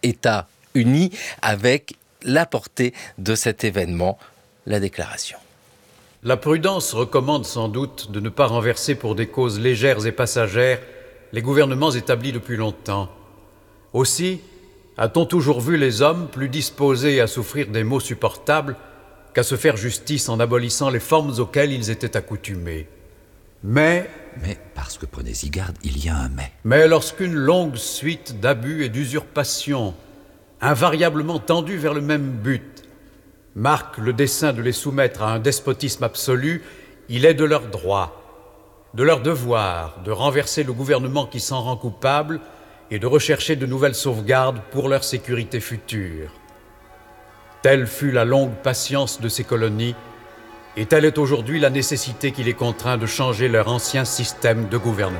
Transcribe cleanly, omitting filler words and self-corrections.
États unis avec la portée de cet événement, la déclaration. La prudence recommande sans doute de ne pas renverser pour des causes légères et passagères les gouvernements établis depuis longtemps. Aussi, a-t-on toujours vu les hommes plus disposés à souffrir des maux supportables qu'à se faire justice en abolissant les formes auxquelles ils étaient accoutumés. Mais, parce que prenez-y garde, il y a un mais. Mais lorsqu'une longue suite d'abus et d'usurpations, invariablement tendus vers le même but, marque le dessein de les soumettre à un despotisme absolu, il est de leur droit, de leur devoir de renverser le gouvernement qui s'en rend coupable et de rechercher de nouvelles sauvegardes pour leur sécurité future. Telle fut la longue patience de ces colonies, et telle est aujourd'hui la nécessité qui les contraint de changer leur ancien système de gouvernement.